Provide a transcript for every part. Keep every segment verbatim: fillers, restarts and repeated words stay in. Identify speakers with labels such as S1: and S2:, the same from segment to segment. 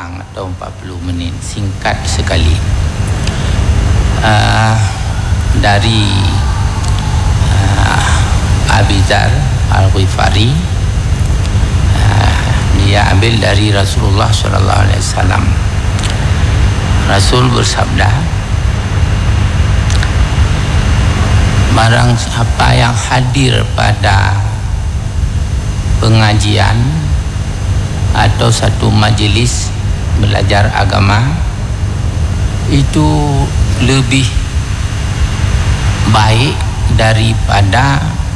S1: orang atau empat puluh minit, singkat sekali. Uh, dari uh, Abi Dzar Al-Ghifari, uh, dia ambil dari Rasulullah sallallahu alaihi wasallam. Rasul bersabda, barang siapa yang hadir pada pengajian atau satu majlis belajar agama, itu lebih baik daripada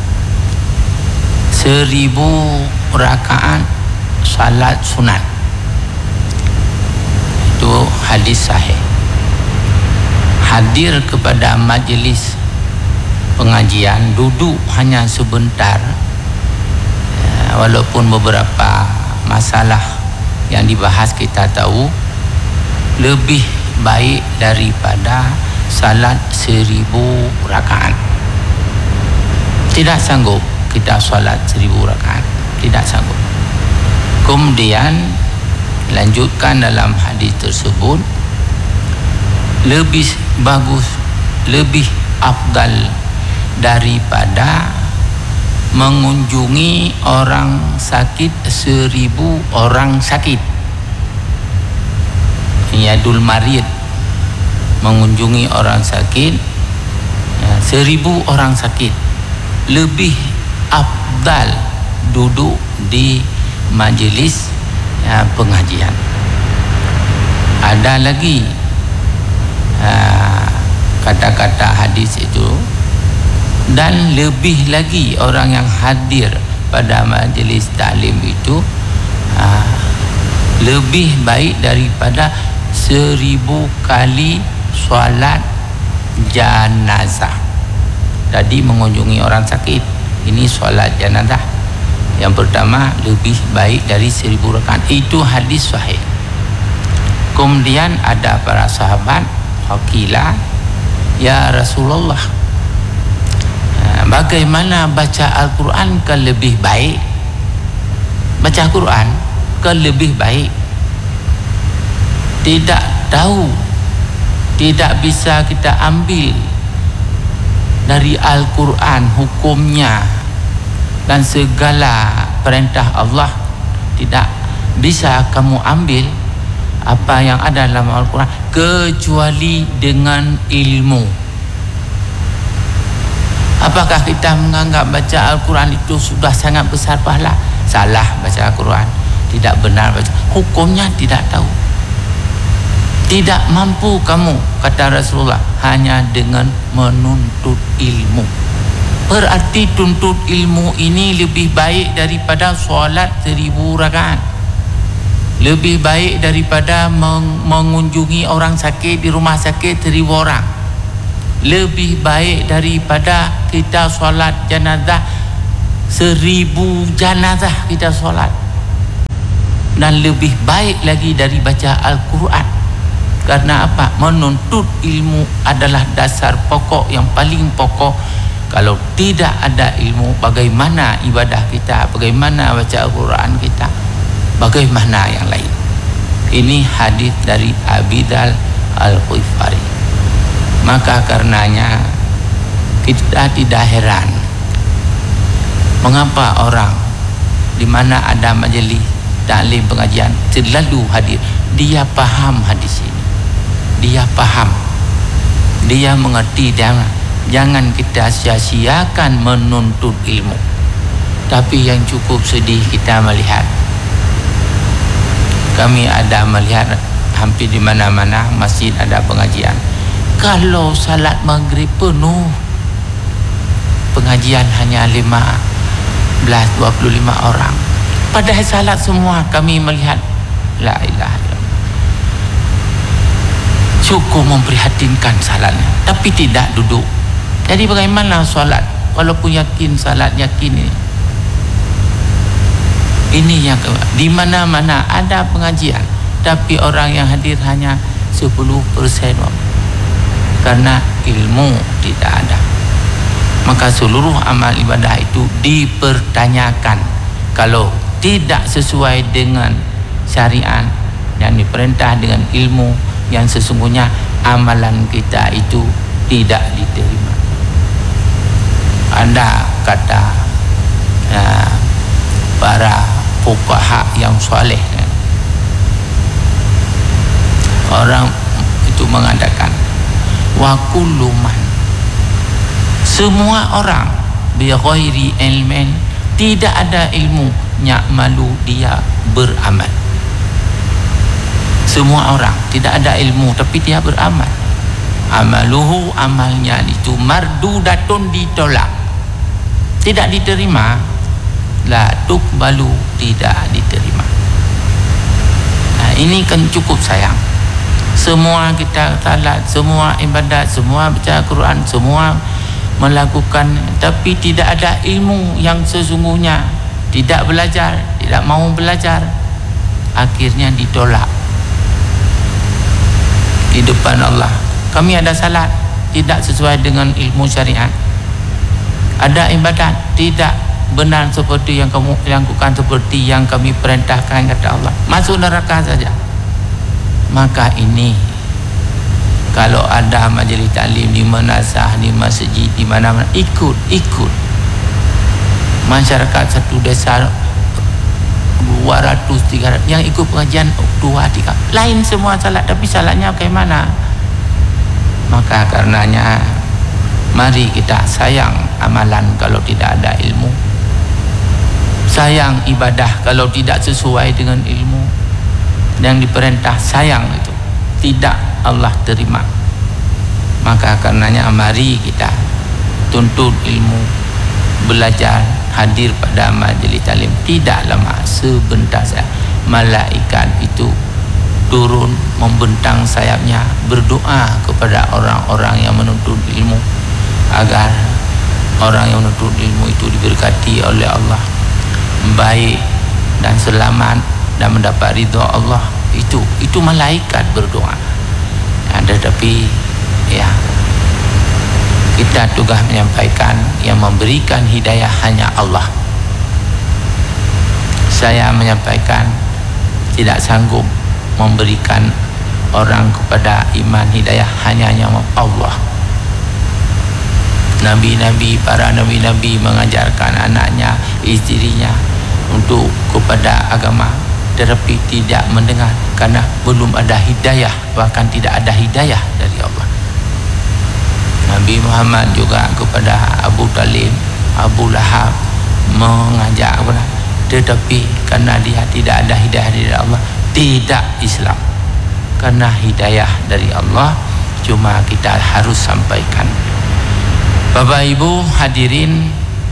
S1: seribu rakaat salat sunat. Itu hadis sahih. Hadir kepada majlis pengajian, duduk hanya sebentar, walaupun beberapa masalah yang dibahas kita tahu, lebih baik daripada salat seribu rakaat. Tidak sanggup kita salat seribu rakaat, tidak sanggup. Kemudian lanjutkan dalam hadis tersebut, lebih bagus, lebih afdal daripada mengunjungi orang sakit seribu orang sakit. Yadul marid, mengunjungi orang sakit ya, seribu orang sakit, lebih afdal duduk di majlis ya, pengajian. Ada lagi uh, kata-kata hadis itu, dan lebih lagi orang yang hadir pada majlis taklim itu uh, lebih baik daripada seribu kali solat janazah. Tadi mengunjungi orang sakit, ini solat janazah. Yang pertama lebih baik dari seribu rakaat. Itu hadis sahih. Kemudian ada para sahabat, Qila, ya Rasulullah, bagaimana baca Al-Quran ke lebih baik? Baca Al-Quran ke lebih baik? Tidak tahu, tidak bisa kita ambil dari Al-Quran hukumnya dan segala perintah Allah. Tidak bisa kamu ambil apa yang ada dalam Al-Quran kecuali dengan ilmu. Apakah kita menganggap baca Al-Quran itu sudah sangat besar pahala? Salah baca Al-Quran, tidak benar baca. Hukumnya tidak tahu. Tidak mampu kamu, kata Rasulullah, hanya dengan menuntut ilmu. Berarti tuntut ilmu ini lebih baik daripada solat seribu rakaat, lebih baik daripada meng mengunjungi orang sakit di rumah sakit seribu orang, lebih baik daripada kita solat janazah seribu janazah kita solat, dan lebih baik lagi dari baca Al-Quran. Karena apa? Menuntut ilmu adalah dasar pokok yang paling pokok. Kalau tidak ada ilmu, bagaimana ibadah kita, bagaimana baca Al-Quran kita, bagaimana yang lain? Ini hadis dari Abi Dzar Al-Ghifari. Maka karenanya kita tidak heran mengapa orang di mana ada majlis taklim pengajian selalu hadir. Dia paham hadis ini, dia paham, dia mengerti. Jangan, jangan kita sia-siakan menuntut ilmu. Tapi yang cukup sedih kita melihat, kami ada melihat hampir di mana-mana masjid ada pengajian. Kalau salat maghrib penuh, pengajian hanya lima belas dua puluh lima orang. Padahal salat semua kami melihat. La ilaha illallah. Cukup memprihatinkan salatnya, tapi tidak duduk. Jadi bagaimana salat? Walaupun yakin salat, yakin ini. Ini yang di mana-mana ada pengajian, tapi orang yang hadir hanya sepuluh persen. Karena ilmu tidak ada. Maka seluruh amal ibadah itu dipertanyakan. Kalau tidak sesuai dengan syariat, yang diperintah dengan ilmu yang sesungguhnya amalan kita itu tidak diterima. Ada kata uh, para fuqaha yang soleh, orang itu mengatakan wa kullu man, semua orang bi ghairi ilmin, tidak ada ilmu, ya'malu, dia beramal. Semua orang tidak ada ilmu tapi dia beramal. Amaluhu, amalnya itu mardudatun, ditolak, tidak diterima. La tuqbalu, tidak diterima. Nah, ini kan cukup sayang. Semua kita salat, semua ibadat, semua baca Quran, semua melakukan, tapi tidak ada ilmu yang sesungguhnya, tidak belajar, tidak mau belajar, akhirnya ditolak di depan Allah. Kami ada salat, tidak sesuai dengan ilmu syariat. Ada ibadat, tidak benar seperti yang kamu lakukan, seperti yang kami perintahkan, kata Allah, masuk neraka saja. Maka ini, kalau ada majlis taklim di manasah, di masjid, di mana-mana, ikut, ikut. Masyarakat satu desa dua ratus, tiga ratus yang ikut pengajian dua, tiga, lain semua salat, tapi salatnya bagaimana? Maka karenanya mari kita sayang amalan kalau tidak ada ilmu, sayang ibadah kalau tidak sesuai dengan ilmu yang diperintah, sayang itu tidak Allah terima. Maka karenanya mari kita tuntut ilmu, belajar, hadir pada majlis taklim. Tidak lama, sebentar saja malaikat itu turun membentang sayapnya, berdoa kepada orang-orang yang menuntut ilmu agar orang yang menuntut ilmu itu diberkati oleh Allah, baik dan selamat dan mendapat ridha Allah. Itu itu malaikat berdoa. Ada, tapi ya, kita tugas menyampaikan, yang memberikan hidayah hanya Allah. Saya menyampaikan tidak sanggup memberikan orang kepada iman hidayah, hanya hanya Allah. Nabi-nabi, para nabi-nabi mengajarkan anaknya, istrinya untuk kepada agama, tetapi tidak mendengar karena belum ada hidayah, bahkan tidak ada hidayah dari Allah. Nabi Muhammad juga kepada Abu Talib, Abu Lahab mengajak, tetapi karena dia tidak ada hidayah dari Allah, tidak Islam. Karena hidayah dari Allah cuma kita harus sampaikan. Bapak Ibu hadirin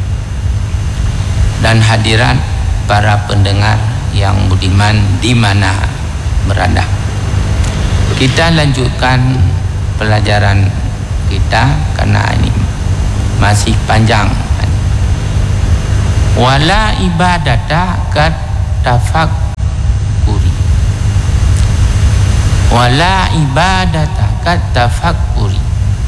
S1: dan hadirat, para pendengar yang budiman di mana berada, kita lanjutkan pelajaran kita karena ini masih panjang. Wala ibadata kat tafakkuri, wala ibadata kat tafakkuri,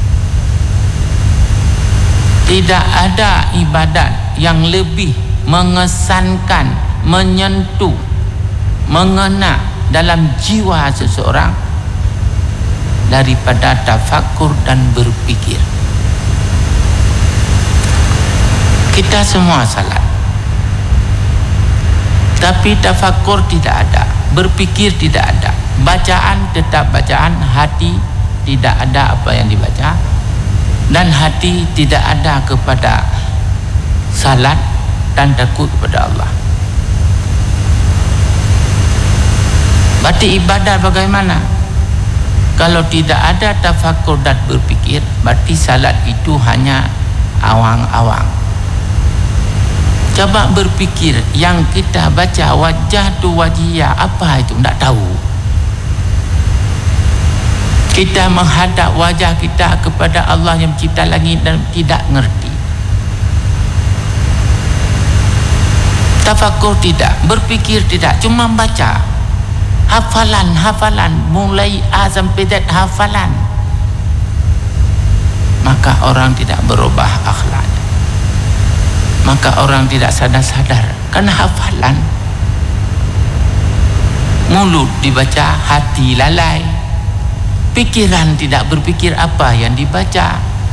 S1: tidak ada ibadat yang lebih mengesankan, menyentuh, mengena dalam jiwa seseorang daripada tafakkur dan berpikir. Kita semua salat, tapi tafakkur tidak ada, berpikir tidak ada, bacaan tetap bacaan, hati tidak ada apa yang dibaca, dan hati tidak ada kepada salat dan takut kepada Allah. Berarti ibadah bagaimana? Kalau tidak ada tafakkur dan berpikir, berarti salat itu hanya awang-awang. Coba berpikir, yang kita baca wajah tu wajiyah, apa itu? Tak tahu. Kita menghadap wajah kita kepada Allah yang mencipta langit dan tidak ngerti. Tafakkur tidak, berpikir tidak, cuma baca. Hafalan, hafalan, mulai A sampai Z hafalan. Maka orang tidak berubah akhlaknya. Maka orang tidak sadar-sadar karena hafalan. mulut dibaca, hati lalai, pikiran tidak berpikir apa yang dibaca,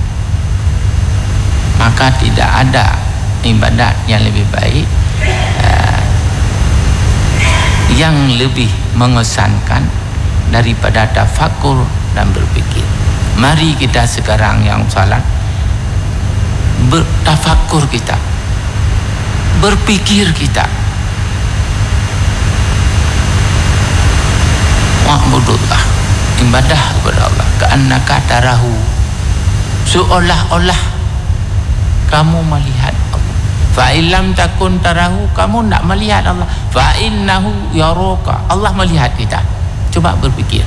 S1: maka tidak ada ibadat yang lebih baik, uh, yang lebih mengesankan daripada tafakur dan berpikir. Mari kita sekarang yang salat bertafakur kita, berpikir kita. Wa'budullah, ibadah kepada Allah ka'annaka tarahu, seolah-olah kamu melihat Allah. Fa illam takun tarahu, kamu tak melihat Allah, fa innahu yaraka, Allah melihat kita. Coba berpikir,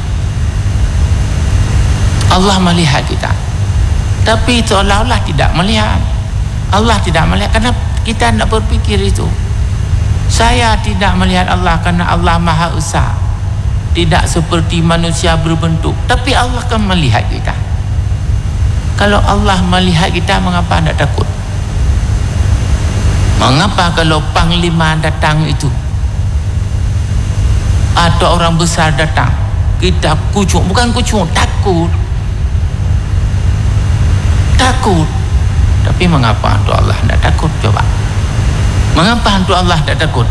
S1: Allah melihat kita, tapi seolah-olah tidak melihat. Allah tidak melihat karena kita tidak berpikir itu. Saya tidak melihat Allah karena Allah Maha Esa, tidak seperti manusia berbentuk, tapi Allah kan melihat kita. Kalau Allah melihat kita, mengapa tidak takut? Mengapa kalau panglima datang itu atau orang besar datang, kita kucuk? Bukan kucuk, takut. Takut. Tapi mengapa untuk Allah tidak takut? Coba, mengapa untuk Allah tidak takut?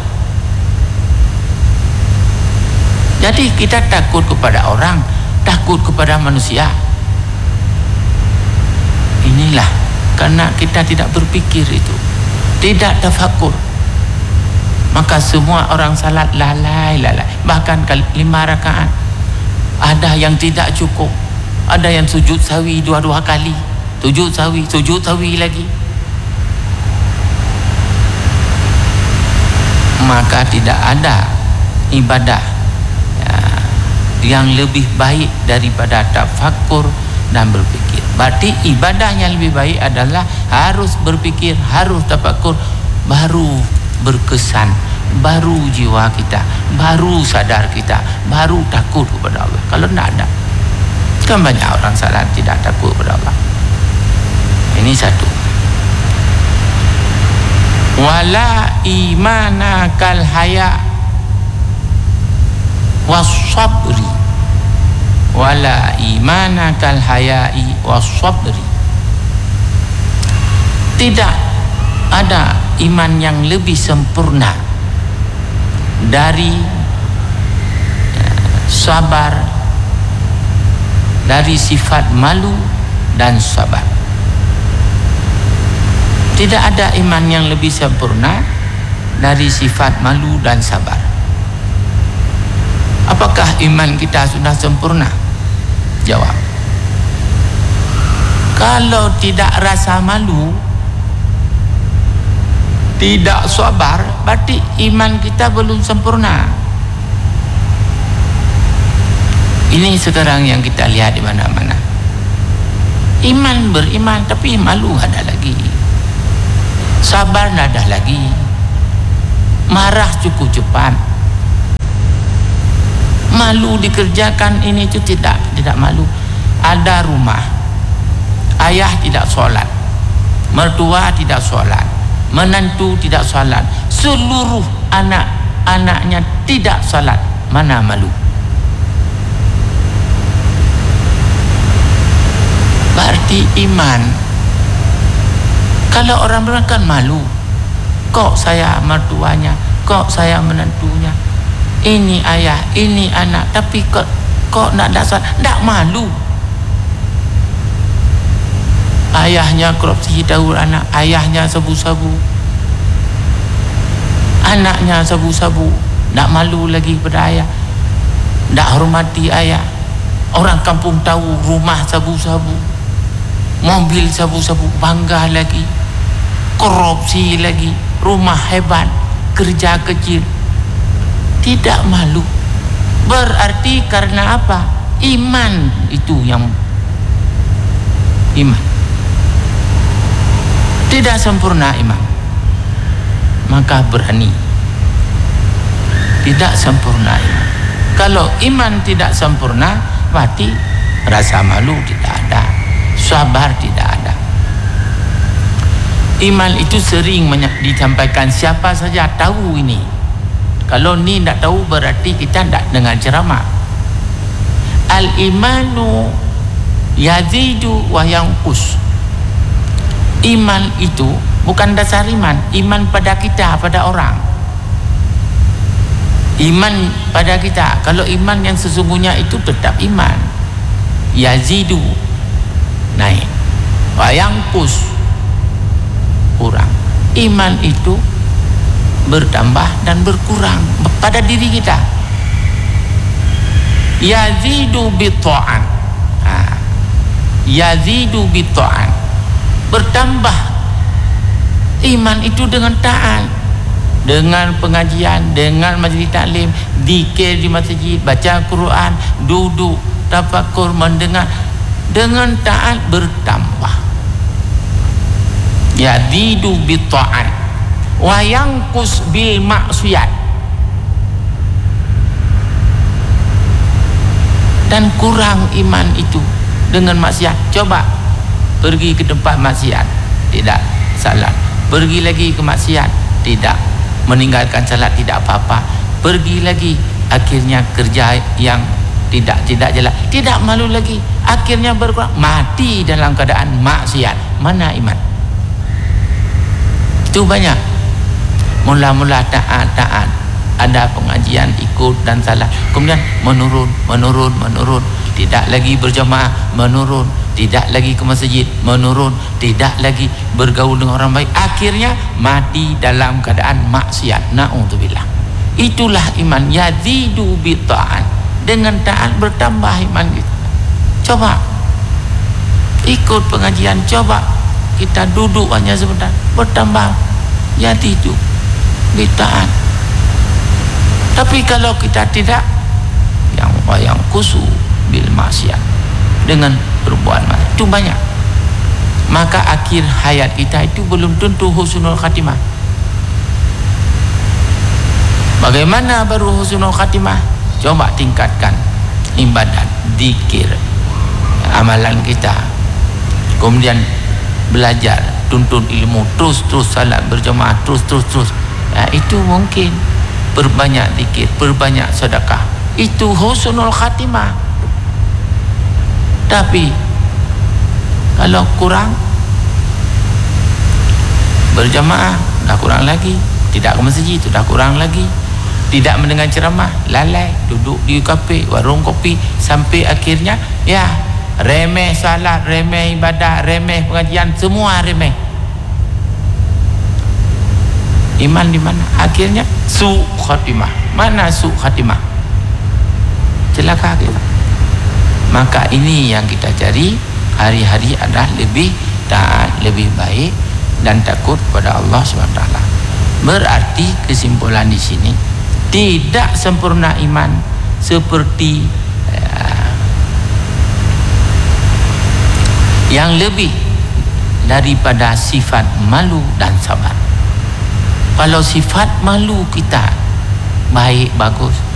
S1: Jadi kita takut kepada orang, takut kepada manusia. Inilah karena kita tidak berpikir itu, tidak tafakur. Maka semua orang salat lalai-lalai. Bahkan lima rakaat ada yang tidak cukup, ada yang sujud sawi dua-dua kali, sujud sawi, sujud sawi lagi. Maka tidak ada ibadah yang lebih baik daripada tafakur dan berpikir. Berarti ibadah yang lebih baik adalah harus berpikir, harus tafakur, baru berkesan, baru jiwa kita, baru sadar kita, baru takut kepada Allah. Kalau tidak ada, kan banyak orang salat tidak takut kepada Allah. Ini satu. Wala imana kal haya was-sabri, wala imana kal hayai was-sabri. Tidak ada iman yang lebih sempurna dari sabar, dari sifat malu dan sabar. Tidak ada iman yang lebih sempurna dari sifat malu dan sabar. Apakah iman kita sudah sempurna? Jawab, kalau tidak rasa malu, tidak sabar, berarti iman kita belum sempurna. Ini sekarang yang kita lihat di mana-mana. Iman beriman tapi malu ada lagi, sabar ada lagi, marah cukup cepat, malu dikerjakan ini itu tidak tidak malu. Ada rumah, ayah tidak solat, mertua tidak solat, menantu tidak solat, seluruh anak-anaknya tidak solat, mana malu? Berarti iman. Kalau orang beriman kan malu, kok saya mertuanya, kok saya menantunya, ini ayah, ini anak, tapi kok kok nak dasar, tak malu. Ayahnya korupsi daur anak, ayahnya sabu-sabu, anaknya sabu-sabu, tak malu lagi pada ayah, tak hormati ayah. Orang kampung tahu rumah sabu-sabu, mobil sabu-sabu, bangga lagi, korupsi lagi, rumah hebat, kerja kecil, tidak malu. Berarti karena apa? Iman itu yang iman. Tidak sempurna iman, maka berani. Tidak sempurna iman. Kalau iman tidak sempurna, berarti rasa malu tidak ada, sabar tidak ada. Iman itu sering disampaikan, siapa saja tahu ini. Kalau ni tak tahu berarti kita tak dengar ceramah. Al-imanu yazidu wa yanqus. Iman itu bukan dasar iman, iman pada kita, pada orang. Iman pada kita. Kalau iman yang sesungguhnya itu tetap iman. Yazidu, naik. Wa yanqus, kurang. Iman itu bertambah dan berkurang pada diri kita. Yazidu bitta'an, ha. Yazidu bitta'an, bertambah iman itu dengan taat, dengan pengajian, dengan majlis taklim, zikir di masjid, baca Quran, duduk tafakur, mendengar, dengan taat bertambah. Yazidu bitta'an wa yanqus bil maksiyat, dan kurang iman itu dengan maksiat. Coba pergi ke tempat maksiat, tidak salat. Pergi lagi ke maksiat, tidak. Meninggalkan salat tidak apa-apa. Pergi lagi, akhirnya kerja yang tidak tidak jelas, tidak malu lagi, akhirnya berkurang, mati dalam keadaan maksiat. Mana iman? Itu banyak. Mula-mula taat-taat, ada pengajian ikut dan salah, kemudian menurun, menurun, menurun, tidak lagi berjamaah, menurun, tidak lagi ke masjid, menurun, tidak lagi bergaul dengan orang baik, akhirnya mati dalam keadaan maksiat. Na'udzubillah. Itulah iman. Yazidu bitta'an, dengan taat bertambah iman kita. Coba ikut pengajian, coba kita duduk hanya sebentar, bertambah. Yazidu bitta'an. Tapi kalau kita tidak, yang yang kusu bil maksiat, dengan berbuat maksiat, itu banyak. Maka akhir hayat kita itu belum tentu husnul khatimah. Bagaimana baru husnul khatimah? Coba tingkatkan ibadat, zikir, amalan kita, kemudian belajar, tuntut ilmu, terus-terus salat berjamaah, terus-terus-terus. Ya, itu mungkin. Perbanyak zikir, perbanyak sedekah, itu husnul khatimah. Tapi kalau kurang, berjamaah dah kurang lagi, tidak ke masjid itu dah kurang lagi, tidak mendengar ceramah, lalai, duduk di kafe, warung kopi, sampai akhirnya ya remeh salat, remeh ibadah, remeh pengajian, semua remeh. Iman di mana? Akhirnya su khatimah. Mana su khatimah? Celaka kita. Maka ini yang kita cari hari-hari adalah lebih taat, lebih baik dan takut pada Allah subhanahu wa taala. Berarti kesimpulan di sini, tidak sempurna iman seperti uh, yang lebih daripada sifat malu dan sabar. Kalau sifat malu kita baik, bagus,